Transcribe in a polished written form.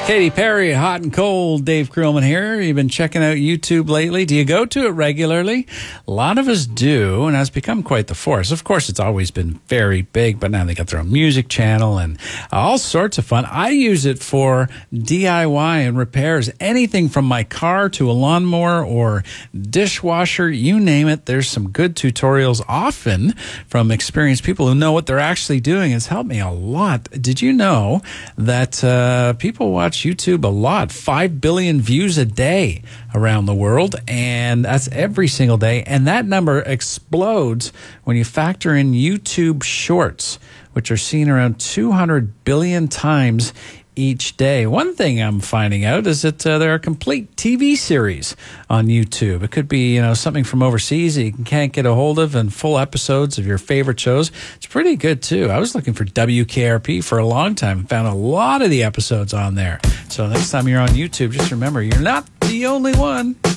Katy Perry, Hot and Cold. Dave Krillman here. You've been checking out YouTube lately. Do you go to it regularly? A lot of us do, and has become quite the force. Of course, it's always been very big, but now they got their own music channel and all sorts of fun. I use it for DIY and repairs. Anything from my car to a lawnmower or dishwasher, you name it. There's some good tutorials, often from experienced people who know what they're actually doing. It's helped me a lot. Did you know that people watch YouTube a lot? 5 billion views a day around the world, and that's every single day. And that number explodes when you factor in YouTube Shorts, which are seen around 200 billion times each day. One thing I'm finding out is that there are complete TV series on YouTube. It could be, something from overseas that you can't get a hold of, and full episodes of your favorite shows. It's pretty good too. I was looking for WKRP for a long time and found a lot of the episodes on there. So next time you're on YouTube, just remember, you're not the only one.